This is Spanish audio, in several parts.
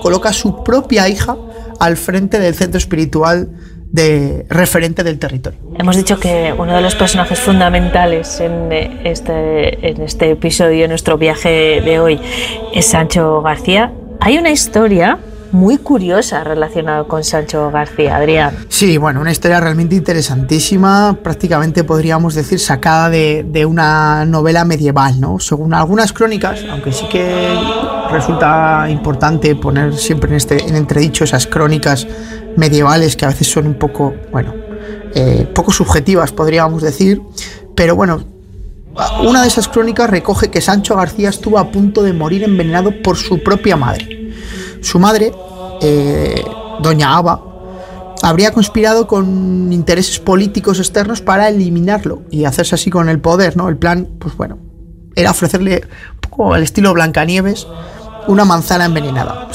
coloca a su propia hija al frente del centro espiritual de referente del territorio. Hemos dicho que uno de los personajes fundamentales en este episodio, en nuestro viaje de hoy, es Sancho García. Hay una historia muy curiosa relacionada con Sancho García, Adrián. Sí, bueno, una historia realmente interesantísima, prácticamente podríamos decir sacada de una novela medieval, ¿no? Según algunas crónicas, aunque sí que resulta importante poner siempre en entredicho esas crónicas medievales que a veces son un poco, poco subjetivas, podríamos decir, pero bueno, una de esas crónicas recoge que Sancho García estuvo a punto de morir envenenado por su propia madre. Su madre, doña Aba, habría conspirado con intereses políticos externos para eliminarlo y hacerse así con el poder, ¿no? El plan, pues bueno, era ofrecerle un poco al estilo Blancanieves una manzana envenenada.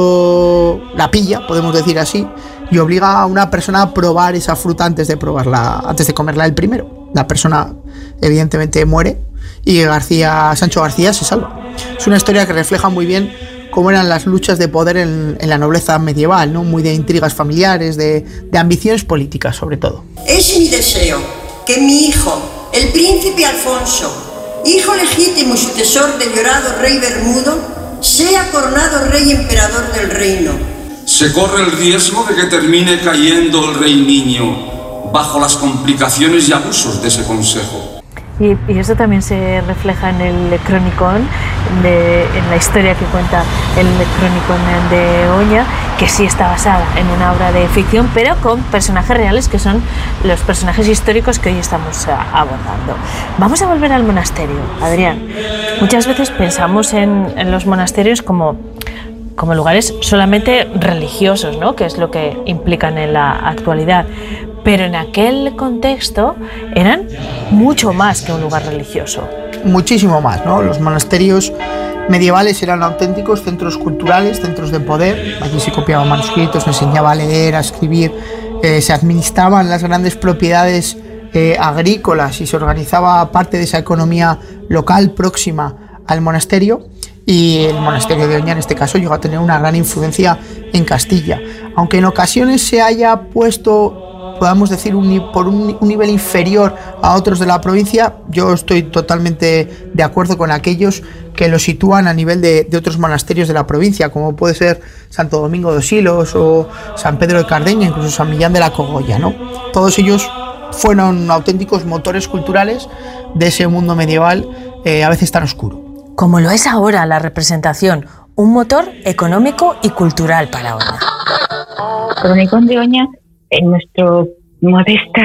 Sancho la pilla, podemos decir así, y obliga a una persona a probar esa fruta antes de comerla él primero. La persona evidentemente muere y Sancho García se salva. Es una historia que refleja muy bien cómo eran las luchas de poder en la nobleza medieval, ¿no? Muy de intrigas familiares, de ambiciones políticas sobre todo. Es mi deseo que mi hijo, el príncipe Alfonso, hijo legítimo y sucesor del llorado rey Bermudo, sea coronado rey emperador del reino. Se corre el riesgo de que termine cayendo el rey niño bajo las complicaciones y abusos de ese consejo. Y eso también se refleja en el cronicón, en la historia que cuenta el cronicón de Oña, que sí está basada en una obra de ficción, pero con personajes reales que son los personajes históricos que hoy estamos abordando. Vamos a volver al monasterio, Adrián. Muchas veces pensamos en los monasterios como lugares solamente religiosos, ¿no? Que es lo que implican en la actualidad. Pero en aquel contexto eran mucho más que un lugar religioso. Muchísimo más, ¿no? Los monasterios medievales eran auténticos centros culturales, centros de poder. Aquí se copiaban manuscritos, se enseñaba a leer, a escribir, se administraban las grandes propiedades agrícolas y se organizaba parte de esa economía local próxima al monasterio. Y el monasterio de Oña, en este caso, llegó a tener una gran influencia en Castilla. Aunque en ocasiones se haya puesto, podamos decir, por un nivel inferior a otros de la provincia, yo estoy totalmente de acuerdo con aquellos que lo sitúan a nivel de otros monasterios de la provincia, como puede ser Santo Domingo de Silos o San Pedro de Cardeña, incluso San Millán de la Cogolla, ¿no? Todos ellos fueron auténticos motores culturales de ese mundo medieval, a veces tan oscuro. Como lo es ahora la representación, un motor económico y cultural para Oña. Cronicón de Oña, en nuestro modesto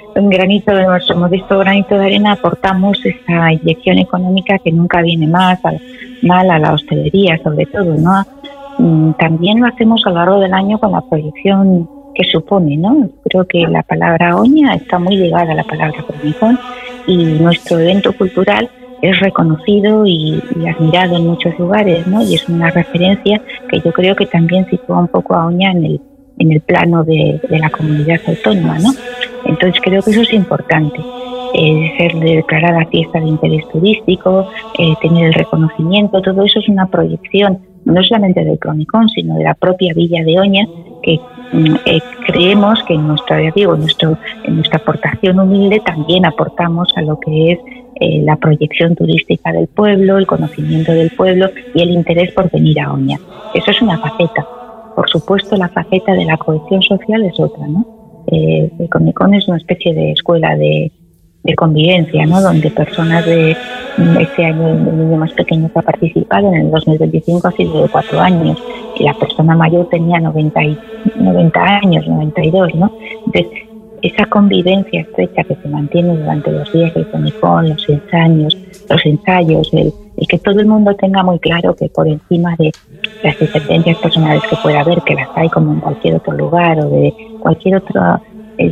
granito de arena, aportamos esa inyección económica que nunca viene mal a la hostelería, sobre todo, ¿no? También lo hacemos a lo largo del año con la proyección que supone, ¿no? Creo que la palabra Oña está muy ligada a la palabra cronicón y nuestro evento cultural es reconocido y admirado en muchos lugares, ¿no? Y es una referencia que yo creo que también sitúa un poco a Oña en el plano de la comunidad autónoma, ¿no? Entonces creo que eso es importante, ser declarada fiesta de interés turístico, tener el reconocimiento, todo eso es una proyección no solamente del cronicón, sino de la propia villa de Oña, que creemos que en nuestra aportación humilde también aportamos a lo que es la proyección turística del pueblo, el conocimiento del pueblo y el interés por venir a Oña. Eso es una faceta. Por supuesto, la faceta de la cohesión social es otra, ¿no? El Cronicón es una especie de escuela de convivencia, ¿no? Donde personas de este año, el niño más pequeño que ha participado, en el 2025 ha sido de 4 años, y la persona mayor tenía 90 años, 92, ¿no? Entonces, esa convivencia estrecha que se mantiene durante los días del Cronicón, los ensayos, el que todo el mundo tenga muy claro que por encima de las diferencias personales que pueda haber, que las hay como en cualquier otro lugar o de cualquier otra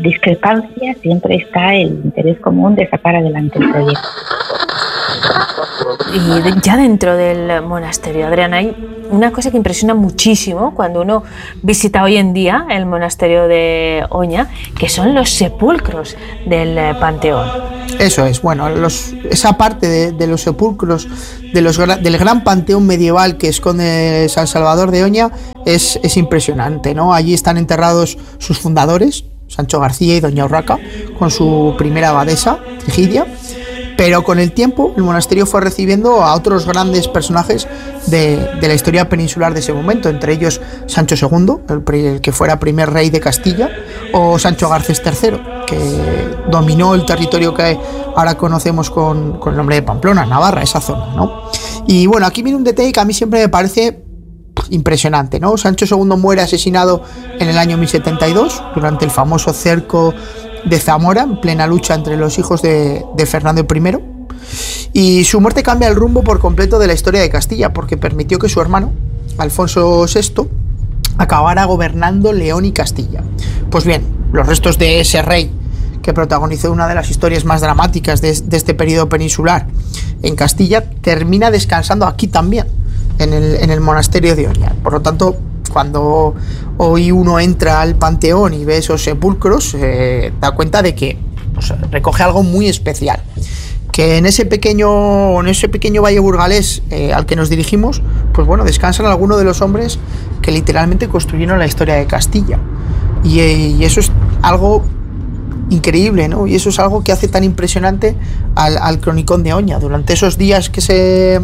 discrepancia, siempre está el interés común de sacar adelante el proyecto. Y ya dentro del monasterio, Adrián, hay una cosa que impresiona muchísimo cuando uno visita hoy en día el monasterio de Oña, que son los sepulcros del Panteón. Eso es, bueno, esa parte de los sepulcros del gran panteón medieval que esconde San Salvador de Oña es impresionante, ¿no? Allí están enterrados sus fundadores, Sancho García y Doña Urraca, con su primera abadesa, Egidia. Pero con el tiempo el monasterio fue recibiendo a otros grandes personajes de la historia peninsular de ese momento, entre ellos Sancho II, el que fuera primer rey de Castilla, o Sancho Garcés III, que dominó el territorio que ahora conocemos con el nombre de Pamplona, Navarra, esa zona, ¿no? Y bueno, aquí viene un detalle que a mí siempre me parece impresionante, ¿no? Sancho II muere asesinado en el año 1072 durante el famoso cerco de Zamora, en plena lucha entre los hijos de Fernando I, y su muerte cambia el rumbo por completo de la historia de Castilla, porque permitió que su hermano, Alfonso VI, acabara gobernando León y Castilla. Pues bien, los restos de ese rey, que protagonizó una de las historias más dramáticas de este periodo peninsular en Castilla, termina descansando aquí también, en el monasterio de Oña. Por lo tanto, cuando hoy uno entra al Panteón y ve esos sepulcros, da cuenta de que recoge algo muy especial. Que en ese pequeño valle burgalés al que nos dirigimos, pues bueno, descansan algunos de los hombres que literalmente construyeron la historia de Castilla. Y eso es algo increíble, ¿no? Y eso es algo que hace tan impresionante al Cronicón de Oña. Durante esos días que se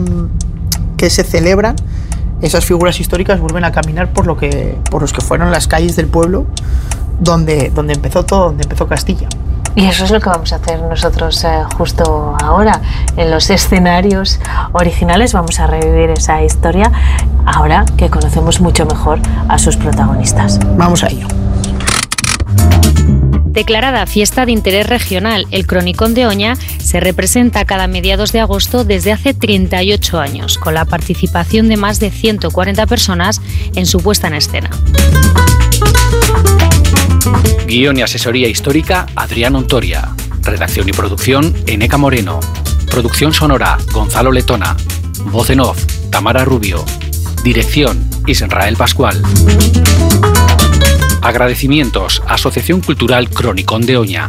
celebran, esas figuras históricas vuelven a caminar por los que fueron las calles del pueblo donde empezó todo, donde empezó Castilla. Y eso es lo que vamos a hacer nosotros justo ahora. En los escenarios originales vamos a revivir esa historia ahora que conocemos mucho mejor a sus protagonistas. Vamos a ello. Declarada fiesta de interés regional, el Cronicón de Oña se representa cada mediados de agosto desde hace 38 años, con la participación de más de 140 personas en su puesta en escena. Guión y asesoría histórica, Adrián Ontoria. Redacción y producción, Eneca Moreno. Producción sonora, Gonzalo Letona. Voz en off, Tamara Rubio. Dirección, Israel Pascual. Agradecimientos, Asociación Cultural Cronicón de Oña.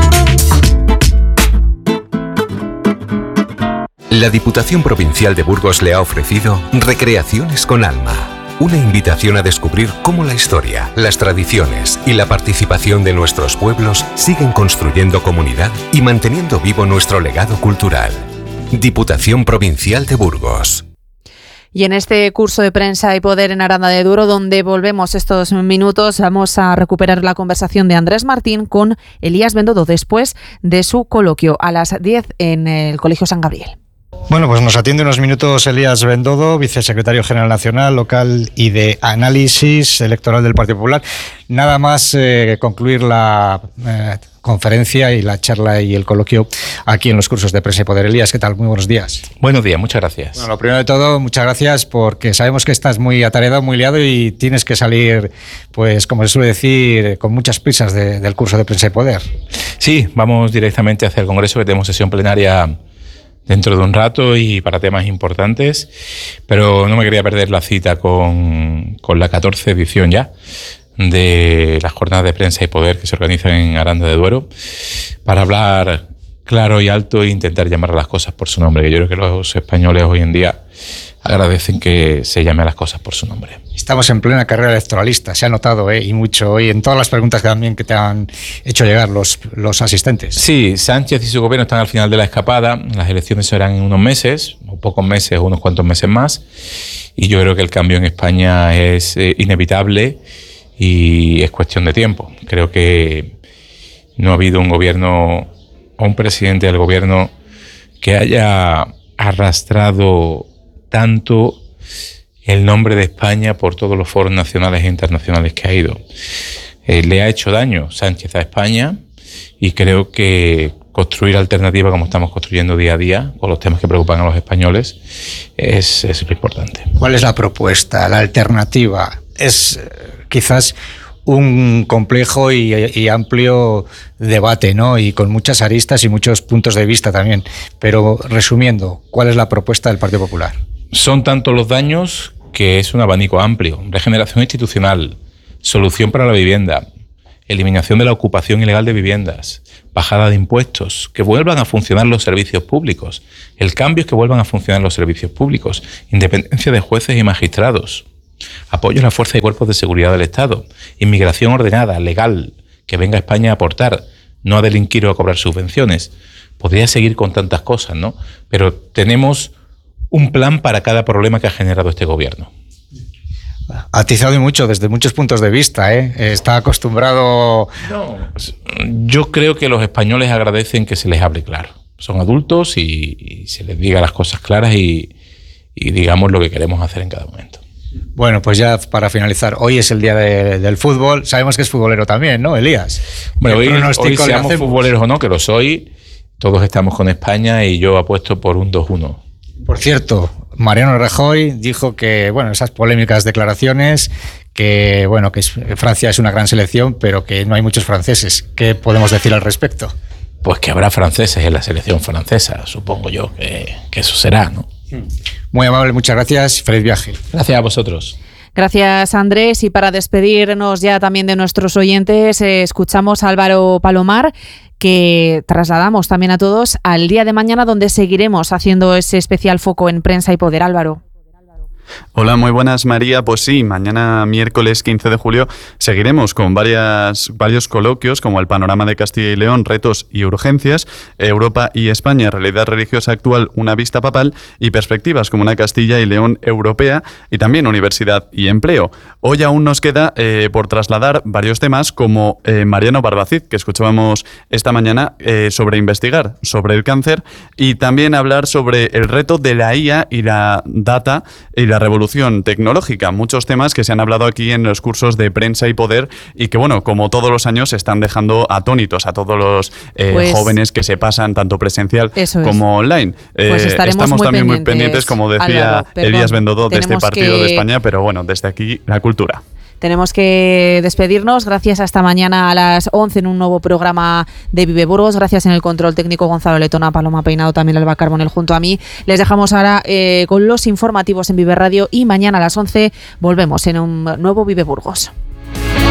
La Diputación Provincial de Burgos le ha ofrecido Recreaciones con Alma, una invitación a descubrir cómo la historia, las tradiciones y la participación de nuestros pueblos siguen construyendo comunidad y manteniendo vivo nuestro legado cultural. Diputación Provincial de Burgos. Y en este curso de Prensa y Poder en Aranda de Duero, donde volvemos estos minutos, vamos a recuperar la conversación de Andrés Martín con Elías Bendodo después de su coloquio a las 10 en el Colegio San Gabriel. Bueno, pues nos atiende unos minutos Elías Bendodo, vicesecretario general nacional, local y de análisis electoral del Partido Popular. Nada más concluir la conferencia y la charla y el coloquio aquí en los cursos de Prensa y Poder. Elías, ¿qué tal? Muy buenos días. Buenos días, muchas gracias. Bueno, lo primero de todo, muchas gracias porque sabemos que estás muy atareado, muy liado y tienes que salir, pues como se suele decir, con muchas prisas del curso de Prensa y Poder. Sí, vamos directamente hacia el Congreso, que tenemos sesión plenaria dentro de un rato y para temas importantes, pero no me quería perder la cita con la 14ª edición ya de las jornadas de Prensa y Poder que se organizan en Aranda de Duero para hablar claro y alto e intentar llamar a las cosas por su nombre, que yo creo que los españoles hoy en día agradecen que se llame a las cosas por su nombre. Estamos en plena carrera electoralista, se ha notado y mucho hoy en todas las preguntas que también que te han hecho llegar los asistentes. Sí, Sánchez y su gobierno están al final de la escapada, las elecciones serán en unos meses, o pocos meses, o unos cuantos meses más, y yo creo que el cambio en España es inevitable y es cuestión de tiempo. Creo que no ha habido un gobierno o un presidente del gobierno que haya arrastrado tanto el nombre de España por todos los foros nacionales e internacionales que ha ido. Le ha hecho daño Sánchez a España y creo que construir alternativas como estamos construyendo día a día con los temas que preocupan a los españoles es importante. ¿Cuál es la propuesta, la alternativa? Es quizás un complejo y amplio debate, ¿no? Y con muchas aristas y muchos puntos de vista también. Pero resumiendo, ¿cuál es la propuesta del Partido Popular? Son tantos los daños que es un abanico amplio. Regeneración institucional, solución para la vivienda, eliminación de la ocupación ilegal de viviendas, bajada de impuestos, que vuelvan a funcionar los servicios públicos. El cambio es que vuelvan a funcionar los servicios públicos, independencia de jueces y magistrados, apoyo a las fuerzas y cuerpos de seguridad del Estado, inmigración ordenada, legal, que venga a España a aportar, no a delinquir o a cobrar subvenciones. Podría seguir con tantas cosas, ¿no? Pero tenemos un plan para cada problema que ha generado este gobierno. Atizado y mucho, desde muchos puntos de vista, ¿eh? Está acostumbrado... No, yo creo que los españoles agradecen que se les hable claro. Son adultos y se les diga las cosas claras y digamos lo que queremos hacer en cada momento. Bueno, pues ya para finalizar, hoy es el día del fútbol. Sabemos que es futbolero también, ¿no, Elías? Bueno, hoy seamos futboleros o no, que lo soy, todos estamos con España y yo apuesto por un 2-1. Por cierto, Mariano Rajoy dijo que, bueno, esas polémicas declaraciones, que, bueno, que Francia es una gran selección, pero que no hay muchos franceses. ¿Qué podemos decir al respecto? Pues que habrá franceses en la selección francesa, supongo yo que eso será, ¿no? Muy amable, muchas gracias. Feliz viaje. Gracias a vosotros. Gracias, Andrés. Y para despedirnos ya también de nuestros oyentes, escuchamos a Álvaro Palomar, que trasladamos también a todos al día de mañana, donde seguiremos haciendo ese especial foco en Prensa y Poder. Álvaro. Hola, muy buenas, María. Pues sí, mañana miércoles 15 de julio seguiremos con varios coloquios como el panorama de Castilla y León, retos y urgencias, Europa y España, realidad religiosa actual, una vista papal y perspectivas como una Castilla y León europea y también universidad y empleo. Hoy aún nos queda por trasladar varios temas como Mariano Barbacid, que escuchábamos esta mañana sobre investigar sobre el cáncer y también hablar sobre el reto de la IA y la data y la revolución tecnológica, muchos temas que se han hablado aquí en los cursos de Prensa y Poder y que, bueno, como todos los años están dejando atónitos a todos los jóvenes que se pasan tanto presencial como online. Pues estamos también muy pendientes, como decía Elías Bendodo, de este partido de España, pero bueno, desde aquí la cultura. Tenemos que despedirnos. Gracias, hasta mañana a las 11 en un nuevo programa de Vive Burgos. Gracias en el control técnico Gonzalo Letona, Paloma Peinado, también Alba Carbonell junto a mí. Les dejamos ahora con los informativos en Vive Radio y mañana a las 11 volvemos en un nuevo Vive Burgos.